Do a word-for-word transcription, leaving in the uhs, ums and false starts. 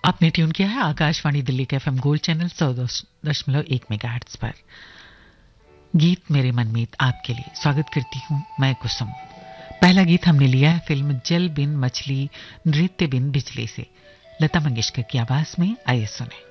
आपने ट्यून किया है आकाशवाणी दिल्ली के एफएम गोल्ड चैनल सौ दशमलव एक मेगाहर्ट्ज पर। गीत मेरे मनमीत आपके लिए स्वागत करती हूँ मैं कुसुम। पहला गीत हमने लिया है फिल्म जल बिन मछली नृत्य बिन बिजली से, लता मंगेशकर की आवाज में। आइए सुने।